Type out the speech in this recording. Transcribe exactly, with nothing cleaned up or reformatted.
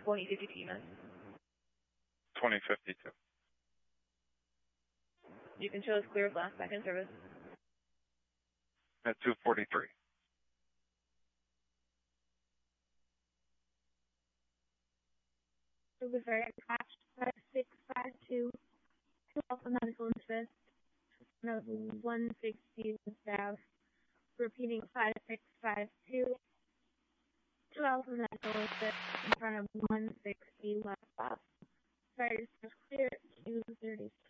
twenty fifty-two, man. twenty fifty-two. You can show us clear of last back in service. At two forty-three. Service area crash five six five two. Two Alpha Medical Interest. No, one sixty staff. Repeating five six five two. Two Alpha Medical Interest in front of one sixty left off. Fire is clear, two thirty.